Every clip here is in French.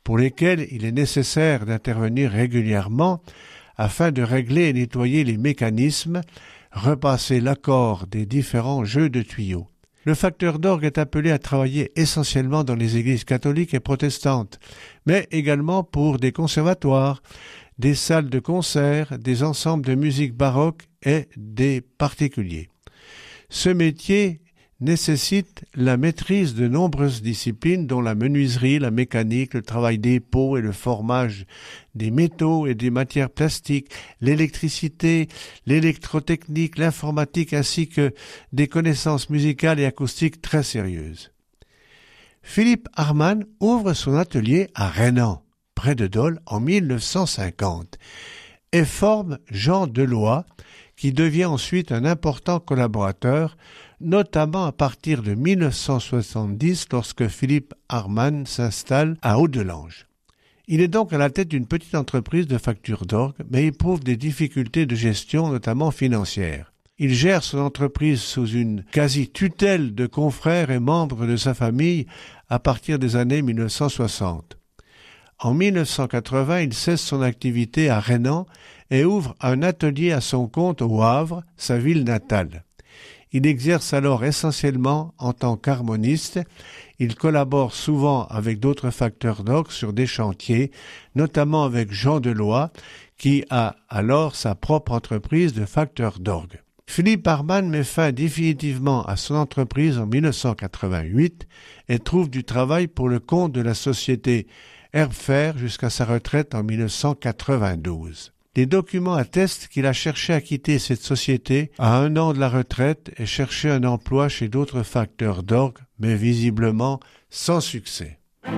pour lesquels il est nécessaire d'intervenir régulièrement afin de régler et nettoyer les mécanismes, repasser l'accord des différents jeux de tuyaux. Le facteur d'orgue est appelé à travailler essentiellement dans les églises catholiques et protestantes, mais également pour des conservatoires, des salles de concert, des ensembles de musique baroque et des particuliers. Ce métier nécessite la maîtrise de nombreuses disciplines dont la menuiserie, la mécanique, le travail des pots et le formage des métaux et des matières plastiques, l'électricité, l'électrotechnique, l'informatique ainsi que des connaissances musicales et acoustiques très sérieuses. Philippe Hartmann ouvre son atelier à Rhénan, près de Dole, en 1950 et forme Jean Deloy, qui devient ensuite un important collaborateur, notamment à partir de 1970 lorsque Philippe Hartmann s'installe à Haut-Delange. Il est donc à la tête d'une petite entreprise de facture d'orgue, mais éprouve des difficultés de gestion, notamment financières. Il gère son entreprise sous une quasi-tutelle de confrères et membres de sa famille à partir des années 1960. En 1980, il cesse son activité à Rhénan et ouvre un atelier à son compte au Havre, sa ville natale. Il exerce alors essentiellement en tant qu'harmoniste. Il collabore souvent avec d'autres facteurs d'orgue sur des chantiers, notamment avec Jean Deloy, qui a alors sa propre entreprise de facteurs d'orgue. Philippe Hartmann met fin définitivement à son entreprise en 1988 et trouve du travail pour le compte de la société Herbfer jusqu'à sa retraite en 1992. Les documents attestent qu'il a cherché à quitter cette société à 1 an de la retraite et cherché un emploi chez d'autres facteurs d'orgue, mais visiblement sans succès.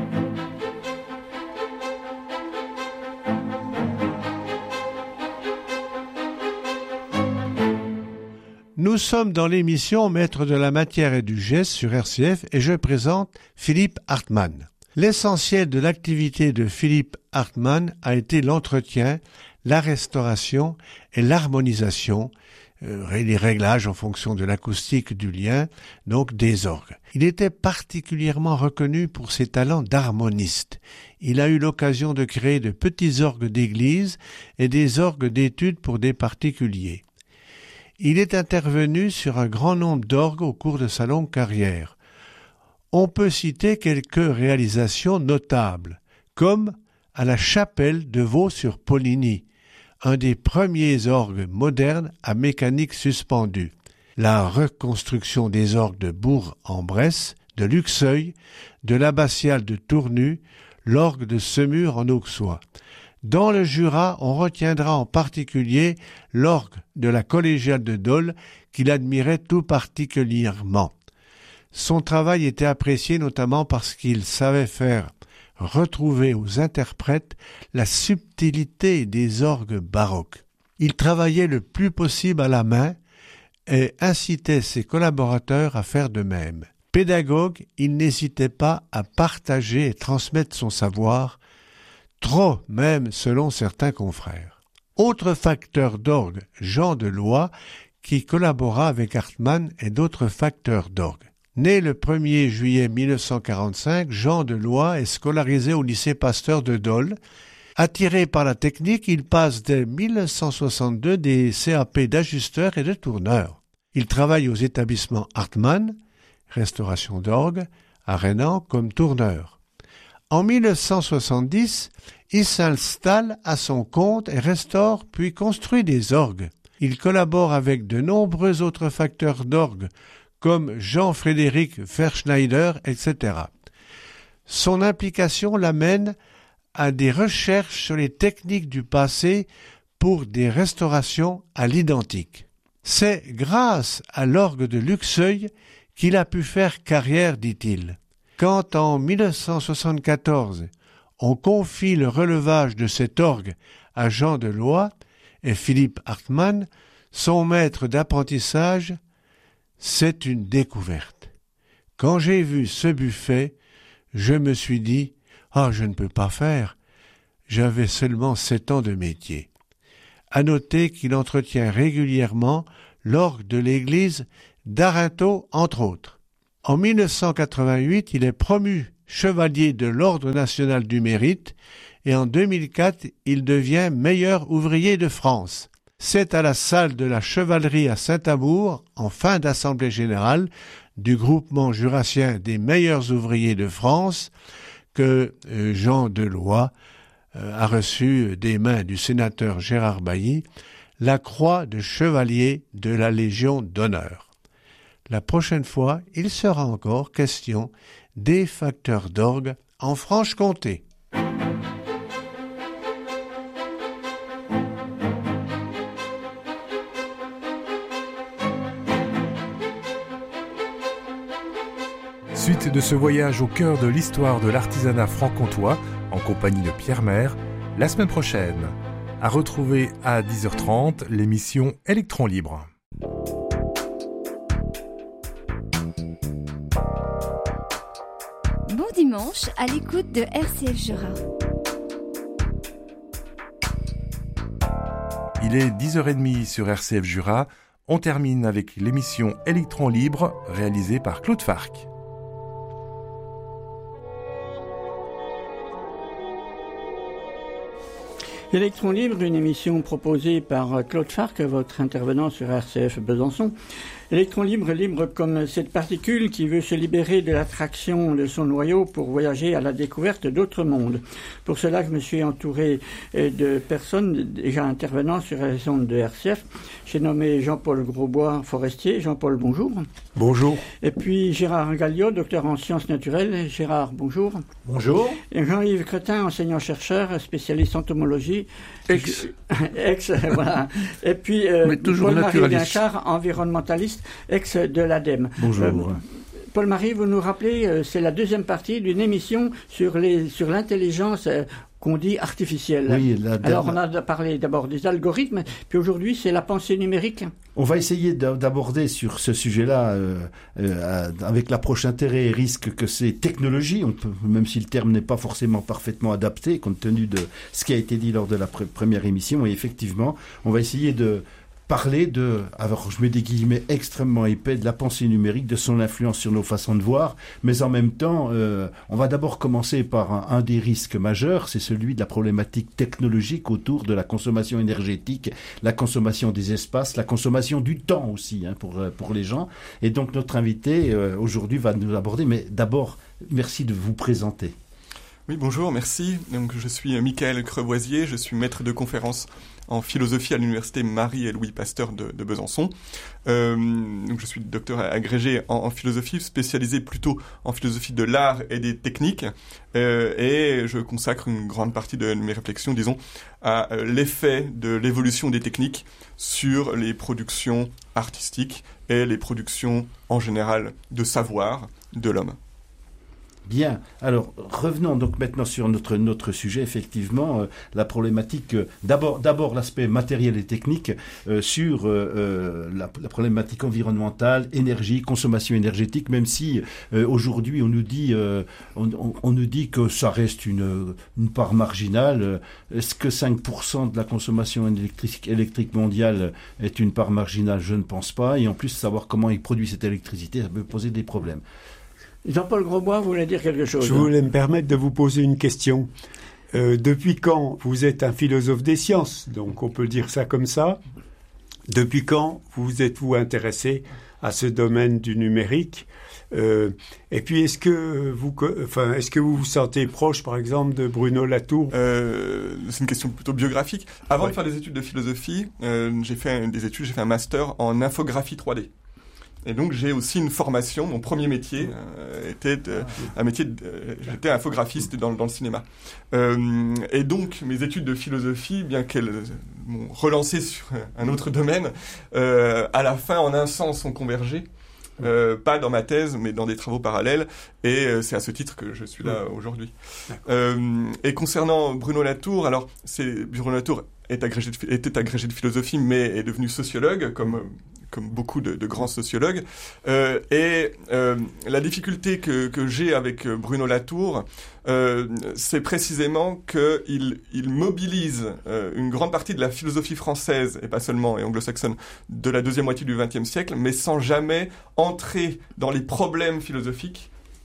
Nous sommes dans l'émission Maître de la matière et du geste sur RCF et je présente Philippe Hartmann. L'essentiel de l'activité de Philippe Hartmann a été l'entretien, la restauration et l'harmonisation, les réglages en fonction de l'acoustique du lien, donc des orgues. Il était particulièrement reconnu pour ses talents d'harmoniste. Il a eu l'occasion de créer de petits orgues d'église et des orgues d'études pour des particuliers. Il est intervenu sur un grand nombre d'orgues au cours de sa longue carrière. On peut citer quelques réalisations notables, comme à la chapelle de Vaux-sur-Poligny, un des premiers orgues modernes à mécanique suspendue, la reconstruction des orgues de Bourg-en-Bresse, de Luxeuil, de l'abbatiale de Tournu, l'orgue de Semur en Auxois. Dans le Jura, on retiendra en particulier l'orgue de la collégiale de Dole qu'il admirait tout particulièrement. Son travail était apprécié notamment parce qu'il savait faire retrouver aux interprètes la subtilité des orgues baroques. Il travaillait le plus possible à la main et incitait ses collaborateurs à faire de même. Pédagogue, il n'hésitait pas à partager et transmettre son savoir, trop même selon certains confrères. Autre facteur d'orgue, Jean Deloy, qui collabora avec Hartmann et d'autres facteurs d'orgue. Né le 1er juillet 1945, Jean Deloy est scolarisé au lycée Pasteur de Dole. Attiré par la technique, il passe dès 1962 des CAP d'ajusteur et de tourneur. Il travaille aux établissements Hartmann, restauration d'orgue, à Rhénan comme tourneur. En 1970, il s'installe à son compte et restaure puis construit des orgues. Il collabore avec de nombreux autres facteurs d'orgue, comme Jean-Frédéric Verschneider, etc. Son implication l'amène à des recherches sur les techniques du passé pour des restaurations à l'identique. C'est grâce à l'orgue de Luxeuil qu'il a pu faire carrière, dit-il. Quand en 1974, on confie le relevage de cet orgue à Jean Deloy et Philippe Hartmann, son maître d'apprentissage, c'est une découverte. Quand j'ai vu ce buffet, je me suis dit « Ah, je ne peux pas faire ». J'avais seulement 7 ans de métier. À noter qu'il entretient régulièrement l'orgue de l'église d'Arinthod, entre autres. En 1988, il est promu chevalier de l'Ordre national du mérite et en 2004, il devient meilleur ouvrier de France. C'est à la salle de la chevalerie à Saint-Amour, en fin d'assemblée générale du groupement jurassien des meilleurs ouvriers de France, que Jean Deloy a reçu des mains du sénateur Gérard Bailly la croix de chevalier de la Légion d'honneur. La prochaine fois, il sera encore question des facteurs d'orgue en Franche-Comté. Suite de ce voyage au cœur de l'histoire de l'artisanat franc-comtois, en compagnie de Pierre Maire, la semaine prochaine. À retrouver à 10h30 l'émission Électron Libre. Bon dimanche à l'écoute de RCF Jura. Il est 10h30 sur RCF Jura. On termine avec l'émission Électron Libre réalisée par Claude Farc. Électron Libre, une émission proposée par Claude Farc, votre intervenant sur RCF Besançon. Électron libre, libre comme cette particule qui veut se libérer de l'attraction de son noyau pour voyager à la découverte d'autres mondes. Pour cela, je me suis entouré de personnes déjà intervenant sur les ondes de RCF. J'ai nommé Jean-Paul Grosbois, forestier. Jean-Paul, bonjour. Bonjour. Et puis Gérard Galliot, docteur en sciences naturelles. Gérard, bonjour. Bonjour. Et Jean-Yves Cretin, enseignant-chercheur, spécialiste entomologie. Ex, voilà. Et puis Paul-Marie Guinchard, environnementaliste, ex de l'ADEME. Bonjour. Paul-Marie, vous nous rappelez, c'est la deuxième partie d'une émission sur l'intelligence qu'on dit artificielle. Oui, alors on a parlé d'abord des algorithmes, puis aujourd'hui c'est la pensée numérique. On va essayer d'aborder sur ce sujet-là avec l'approche intérêt et risque que ces technologies, même si le terme n'est pas forcément parfaitement adapté compte tenu de ce qui a été dit lors de la première émission, et effectivement on va essayer de parler alors je mets des guillemets extrêmement épais, de la pensée numérique, de son influence sur nos façons de voir, mais en même temps, on va d'abord commencer par un des risques majeurs, c'est celui de la problématique technologique autour de la consommation énergétique, la consommation des espaces, la consommation du temps aussi pour les gens. Et donc notre invité aujourd'hui va nous aborder, mais d'abord, merci de vous présenter. Oui, bonjour, merci. Donc, je suis Michael Crevoisier, je suis maître de conférence en philosophie à l'université Marie et Louis Pasteur de Besançon. Donc, je suis docteur agrégé en philosophie, spécialisé plutôt en philosophie de l'art et des techniques, et je consacre une grande partie de mes réflexions, disons, à l'effet de l'évolution des techniques sur les productions artistiques et les productions en général de savoir de l'homme. Bien, alors revenons donc maintenant sur notre sujet, effectivement, la problématique, d'abord l'aspect matériel et technique, sur la problématique environnementale, énergie, consommation énergétique, même si aujourd'hui on nous dit que ça reste une part marginale. Est-ce que 5% de la consommation électrique mondiale est une part marginale? Je ne pense pas, et en plus savoir comment il produit cette électricité, ça peut poser des problèmes. Jean-Paul Grosbois, vous voulez dire quelque chose? Je voulais me permettre de vous poser une question. Depuis quand vous êtes un philosophe des sciences, donc on peut dire ça comme ça. Depuis quand vous êtes-vous intéressé à ce domaine du numérique? Et puis est-ce que vous vous sentez proche, par exemple, de Bruno Latour? C'est une question plutôt biographique. Avant de faire des études de philosophie, j'ai fait un master en infographie 3D. Et donc j'ai aussi une formation, mon premier métier j'étais infographiste dans le cinéma. Et donc mes études de philosophie, bien qu'elles m'ont relancé sur un autre domaine, à la fin en un sens ont convergé. Pas dans ma thèse, mais dans des travaux parallèles, et c'est à ce titre que je suis là aujourd'hui. Et concernant Bruno Latour, alors Bruno Latour était agrégé de philosophie, mais est devenu sociologue, comme beaucoup de grands sociologues. Et la difficulté que j'ai avec Bruno Latour, c'est précisément qu'il mobilise une grande partie de la philosophie française, et pas seulement, et anglo-saxonne, de la deuxième moitié du XXe siècle, mais sans jamais entrer dans les problèmes philosophiques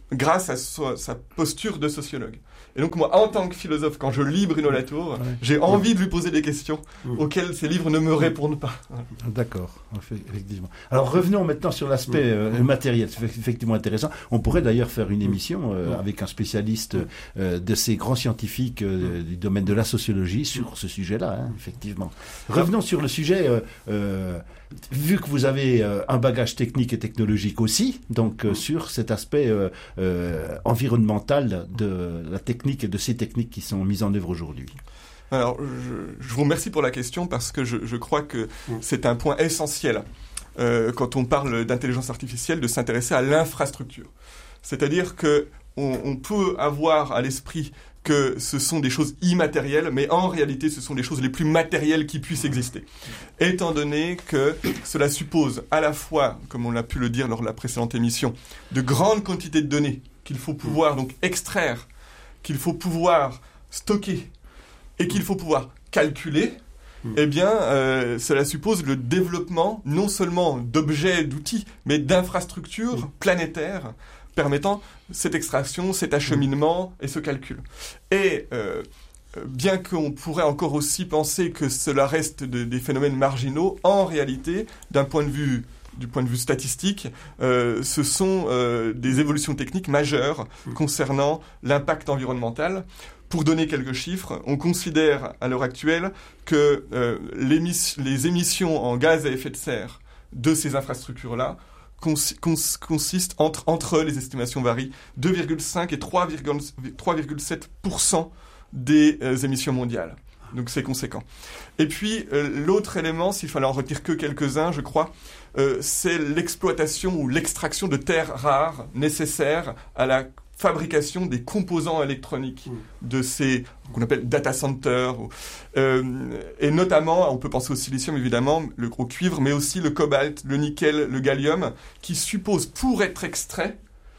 grâce à sa posture de sociologue. Et donc moi, en tant que philosophe, quand je lis Bruno Latour, j'ai envie de lui poser des questions auxquelles ces livres ne me répondent pas. D'accord, effectivement. Alors revenons maintenant sur l'aspect matériel, c'est effectivement intéressant. On pourrait d'ailleurs faire une émission avec un spécialiste de ces grands scientifiques du domaine de la sociologie sur ce sujet-là, effectivement. Revenons sur le sujet, vu que vous avez un bagage technique et technologique aussi, donc sur cet aspect environnemental de la technique et de ces techniques qui sont mises en œuvre aujourd'hui. Alors, je vous remercie pour la question parce que je crois que c'est un point essentiel quand on parle d'intelligence artificielle, de s'intéresser à l'infrastructure. C'est-à-dire que on peut avoir à l'esprit que ce sont des choses immatérielles, mais en réalité, ce sont les choses les plus matérielles qui puissent exister. Étant donné que cela suppose à la fois, comme on a pu le dire lors de la précédente émission, de grandes quantités de données qu'il faut pouvoir donc extraire, qu'il faut pouvoir stocker et qu'il faut pouvoir calculer, eh bien, cela suppose le développement non seulement d'objets, d'outils, mais d'infrastructures planétaires permettant cette extraction, cet acheminement et ce calcul. Et bien qu'on pourrait encore aussi penser que cela reste des phénomènes marginaux, en réalité, du point de vue statistique, ce sont des évolutions techniques majeures concernant l'impact environnemental. Pour donner quelques chiffres, on considère à l'heure actuelle que les émissions en gaz à effet de serre de ces infrastructures-là consistent entre les estimations varient, 2,5 et 3,7% des émissions mondiales. Donc c'est conséquent. Et puis l'autre élément, s'il fallait en retenir que quelques-uns, je crois, c'est l'exploitation ou l'extraction de terres rares nécessaires à la fabrication des composants électroniques de ces qu'on appelle data centers, et notamment, on peut penser au silicium évidemment, au cuivre, mais aussi le cobalt, le nickel, le gallium, qui supposent pour être extraits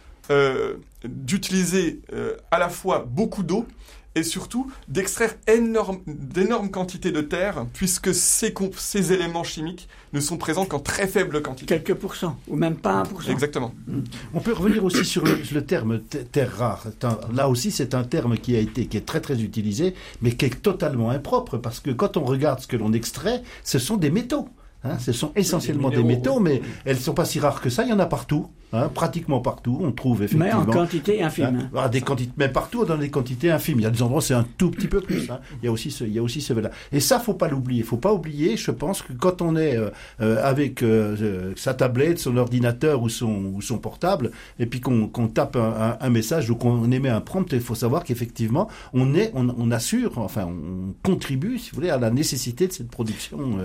d'utiliser à la fois beaucoup d'eau et surtout d'extraire d'énormes quantités de terre, puisque ces éléments chimiques ne sont présents qu'en très faible quantité. Quelques pourcents, ou même pas 1%. Exactement. On peut revenir aussi sur le terme terre rare. Là aussi, c'est un terme qui est très très utilisé, mais qui est totalement impropre, parce que quand on regarde ce que l'on extrait, ce sont des métaux. Ce sont essentiellement des métaux, mais elles ne sont pas si rares que ça, il y en a partout. Pratiquement partout, on trouve effectivement... Mais en quantité infime. Mais partout dans des quantités infimes. Il y a des endroits où c'est un tout petit peu plus. Il y a aussi ce là. Et ça, faut pas l'oublier. Faut pas oublier, je pense, que quand on est avec sa tablette, son ordinateur ou son portable, et puis qu'on tape un message ou qu'on émet un prompt, il faut savoir qu'effectivement, on assure, enfin, on contribue, si vous voulez, à la nécessité de cette production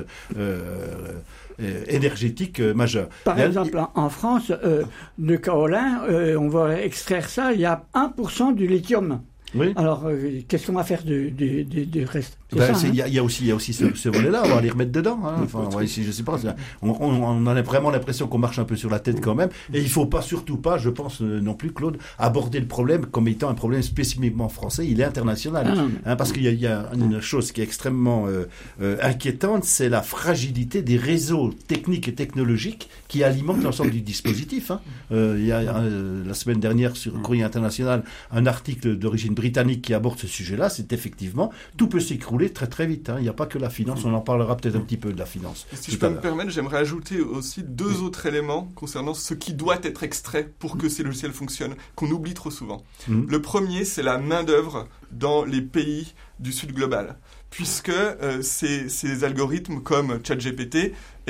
énergétique majeure. Par exemple, en France, de kaolin, on va extraire ça, il y a 1% du lithium. Oui. Alors, qu'est-ce qu'on va faire du reste? Il y a aussi ce volet-là, on va les remettre dedans. Je sais pas, on a vraiment l'impression qu'on marche un peu sur la tête quand même. Et il faut surtout pas, je pense non plus, Claude, aborder le problème comme étant un problème spécifiquement français. Il est international. Parce qu'il y a une chose qui est extrêmement inquiétante, c'est la fragilité des réseaux techniques et technologiques qui alimentent l'ensemble du dispositif. Il y a la semaine dernière sur Courrier International un article d'origine britannique qui aborde ce sujet-là. C'est effectivement, tout peut s'écrouler très très vite. Il n'y a pas que la finance, on en parlera peut-être un petit peu de la finance. Si je peux me permettre, j'aimerais ajouter aussi deux autres éléments concernant ce qui doit être extrait pour que ces logiciels fonctionnent, qu'on oublie trop souvent. Le premier, c'est la main-d'œuvre dans les pays du Sud global, puisque ces algorithmes comme ChatGPT,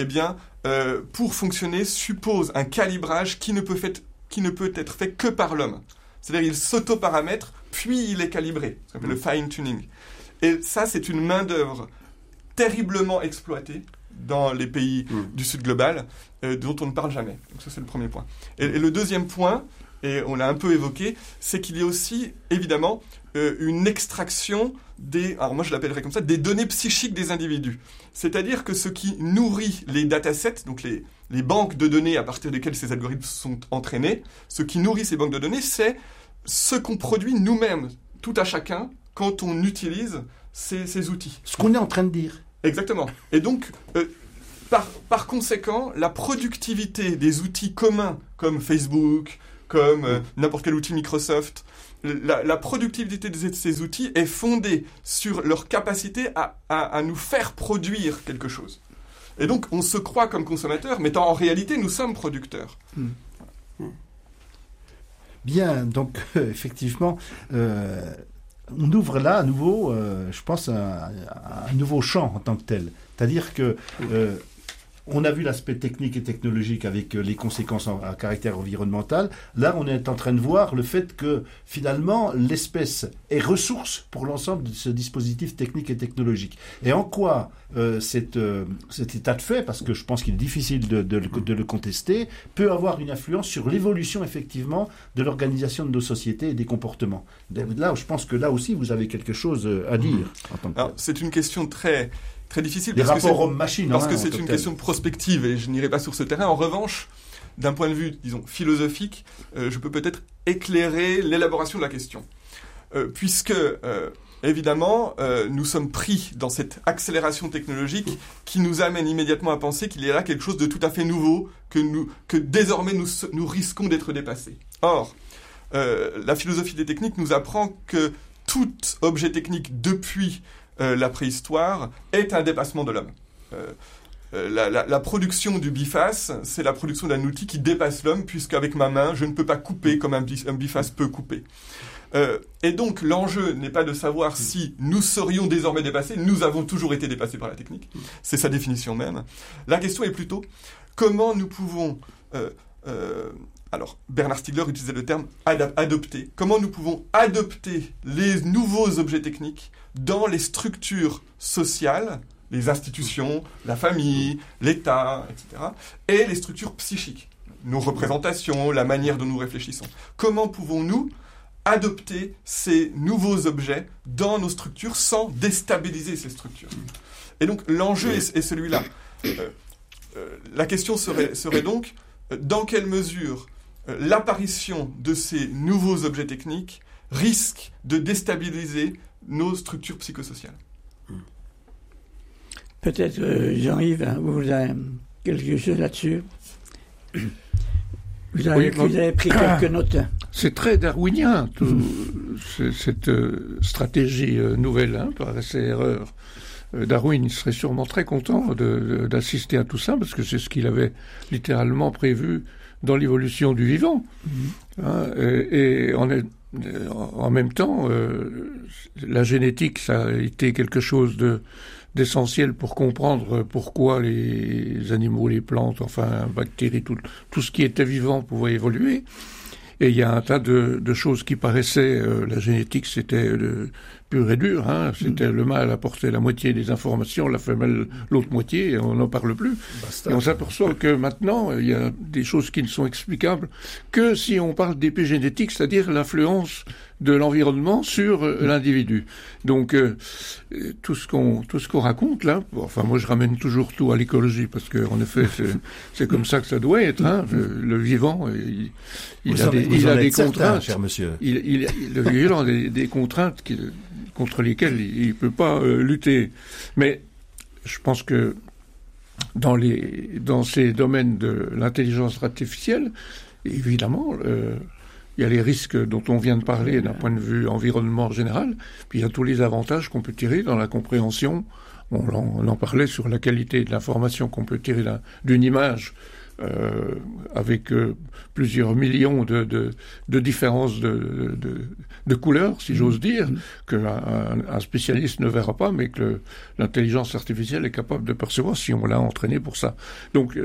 pour fonctionner, supposent un calibrage qui ne peut être fait que par l'homme. C'est-à-dire il s'auto-paramètre, puis il est calibré, ce qu'on appelle le fine-tuning. Et ça, c'est une main-d'œuvre terriblement exploitée dans les pays du Sud global, dont on ne parle jamais. Donc ça, c'est le premier point. Et le deuxième point, et on l'a un peu évoqué, c'est qu'il y a aussi, évidemment, une extraction alors moi je l'appellerais comme ça, des données psychiques des individus. C'est-à-dire que ce qui nourrit les datasets, donc les banques de données à partir desquelles ces algorithmes sont entraînés, ce qui nourrit ces banques de données, c'est ce qu'on produit nous-mêmes, tout à chacun, quand on utilise ces outils. Ce qu'on est en train de dire. Exactement. Et donc, par conséquent, la productivité des outils communs comme Facebook, comme n'importe quel outil Microsoft. La productivité de ces outils est fondée sur leur capacité à nous faire produire quelque chose. Et donc, on se croit comme consommateur, mais en réalité, nous sommes producteurs. Bien, donc effectivement, on ouvre là à nouveau, je pense, un nouveau champ en tant que tel. C'est-à-dire que on a vu l'aspect technique et technologique avec les conséquences à caractère environnemental. Là, on est en train de voir le fait que, finalement, l'espèce est ressource pour l'ensemble de ce dispositif technique et technologique. Et en quoi cet état de fait, parce que je pense qu'il est difficile de le contester, peut avoir une influence sur l'évolution, effectivement, de l'organisation de nos sociétés et des comportements. Là, je pense que là aussi, vous avez quelque chose à dire. En tant que Alors, c'est une question très difficile. Les rapports homme-machine. Parce que c'est une question prospective et je n'irai pas sur ce terrain. En revanche, d'un point de vue, disons, philosophique, je peux peut-être éclairer l'élaboration de la question. Puisque, évidemment, nous sommes pris dans cette accélération technologique qui nous amène immédiatement à penser qu'il y a là quelque chose de tout à fait nouveau, que désormais nous risquons d'être dépassés. Or, la philosophie des techniques nous apprend que tout objet technique depuis la préhistoire est un dépassement de l'homme. La production du biface, c'est la production d'un outil qui dépasse l'homme, puisqu'avec ma main, je ne peux pas couper comme un biface peut couper. Et donc, l'enjeu n'est pas de savoir si nous serions désormais dépassés, nous avons toujours été dépassés par la technique, c'est sa définition même. La question est plutôt, comment nous pouvons... alors, Bernard Stiegler utilisait le terme adopter. Comment nous pouvons adopter les nouveaux objets techniques dans les structures sociales, les institutions, la famille, l'État, etc., et les structures psychiques, nos représentations, la manière dont nous réfléchissons. Comment pouvons-nous adopter ces nouveaux objets dans nos structures sans déstabiliser ces structures? Et donc, l'enjeu est celui-là. La question serait donc, dans quelle mesure l'apparition de ces nouveaux objets techniques risque de déstabiliser nos structures psychosociales. Peut-être, Jean-Yves, vous avez quelque chose là-dessus. Vous avez pris quelques notes. C'est très darwinien, cette stratégie nouvelle, par essai erreur. Darwin serait sûrement très content d'assister à tout ça, parce que c'est ce qu'il avait littéralement prévu dans l'évolution du vivant. Et en même temps, la génétique, ça a été quelque chose d'essentiel pour comprendre pourquoi les animaux, les plantes, enfin, bactéries, tout ce qui était vivant pouvait évoluer. Et il y a un tas de choses qui paraissaient... la génétique, c'était pur et dur. C'était le mâle apportait la moitié des informations, la femelle l'autre moitié, et on n'en parle plus. Basta. Et on s'aperçoit que maintenant, il y a des choses qui ne sont explicables que si on parle d'épigénétique, c'est-à-dire l'influence de l'environnement sur l'individu. Donc, tout ce qu'on raconte là, enfin moi je ramène toujours tout à l'écologie parce que en effet c'est comme ça que ça doit être. Le vivant, il a des contraintes, cher monsieur. Le vivant a des contraintes contre lesquelles il peut pas lutter. Mais je pense que dans ces domaines de l'intelligence artificielle, évidemment. Il y a les risques dont on vient de parler d'un point de vue environnement général, puis il y a tous les avantages qu'on peut tirer dans la compréhension. On en parlait sur la qualité de l'information qu'on peut tirer d'une image avec plusieurs millions de différences de couleurs, si j'ose dire, qu'un spécialiste ne verra pas, mais que l'intelligence artificielle est capable de percevoir si on l'a entraîné pour ça. Donc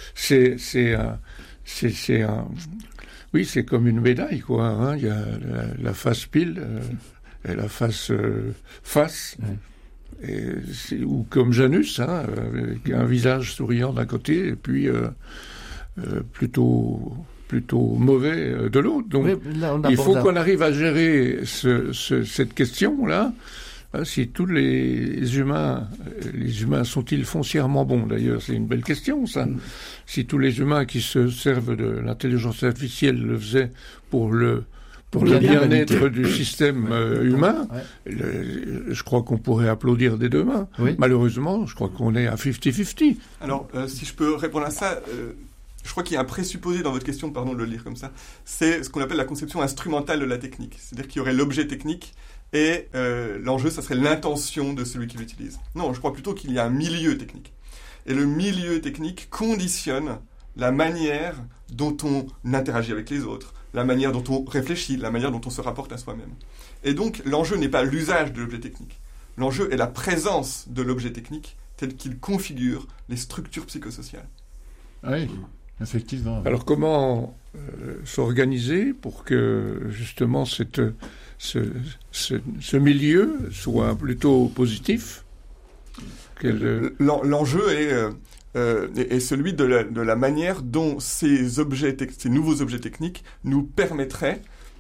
oui, c'est comme une médaille, quoi. Il y a la face pile et la face face, ou comme Janus, avec un visage souriant d'un côté et puis plutôt mauvais de l'autre. Donc, là, il faut qu'on arrive à gérer cette question-là. Si tous les humains sont-ils foncièrement bons? D'ailleurs, c'est une belle question, ça. Si tous les humains qui se servent de l'intelligence artificielle le faisaient pour le bien-être du système humain, je crois qu'on pourrait applaudir des deux mains. Oui. Malheureusement, je crois qu'on est à 50-50. Alors, si je peux répondre à ça, je crois qu'il y a un présupposé dans votre question, pardon de le lire comme ça, c'est ce qu'on appelle la conception instrumentale de la technique. C'est-à-dire qu'il y aurait l'objet technique et l'enjeu, ça serait l'intention de celui qui l'utilise. Non, je crois plutôt qu'il y a un milieu technique. Et le milieu technique conditionne la manière dont on interagit avec les autres, la manière dont on réfléchit, la manière dont on se rapporte à soi-même. Et donc, l'enjeu n'est pas l'usage de l'objet technique. L'enjeu est la présence de l'objet technique tel qu'il configure les structures psychosociales. Oui, effectivement. Alors, comment s'organiser pour que, justement, ce milieu soit plutôt positif? L'enjeu est celui de la manière dont ces nouveaux objets techniques nous permettraient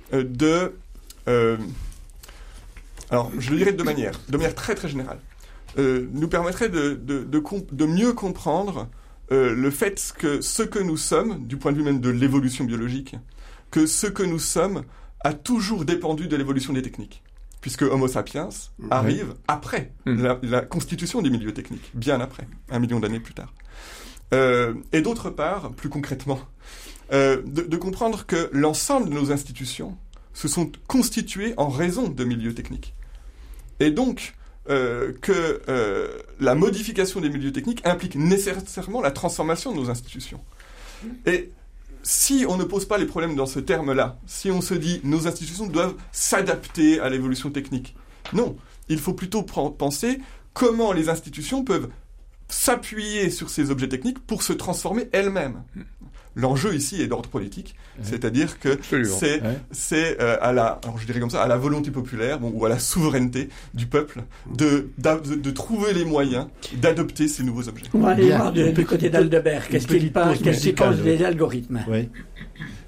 alors je le dirais de manière très très générale, nous permettrait de mieux comprendre le fait que ce que nous sommes, du point de vue même de l'évolution biologique, que ce que nous sommes a toujours dépendu de l'évolution des techniques. Puisque Homo sapiens arrive après la constitution des milieux techniques, bien après, 1 million d'années plus tard. Et d'autre part, plus concrètement, de comprendre que l'ensemble de nos institutions se sont constituées en raison de milieux techniques. Et donc, que la modification des milieux techniques implique nécessairement la transformation de nos institutions. Et si on ne pose pas les problèmes dans ce terme-là, si on se dit nos institutions doivent s'adapter à l'évolution technique, non, il faut plutôt penser comment les institutions peuvent s'appuyer sur ces objets techniques pour se transformer elles-mêmes. L'enjeu ici est d'ordre politique, c'est-à-dire que c'est à la volonté populaire ou à la souveraineté du peuple de trouver les moyens d'adopter ces nouveaux objets. On va aller voir du côté d'Aldebert. Qu'est-ce qu'il pense des algorithmes? Oui.